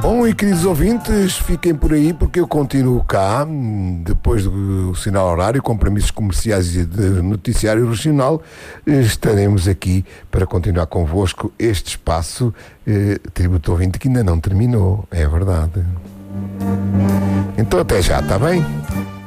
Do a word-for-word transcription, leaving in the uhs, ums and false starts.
Bom, e queridos ouvintes, fiquem por aí porque eu continuo cá, depois do sinal horário, compromissos comerciais e de noticiário regional, estaremos aqui para continuar convosco este espaço, eh, Tributo Ouvinte, que ainda não terminou, é verdade. Então até já, está bem?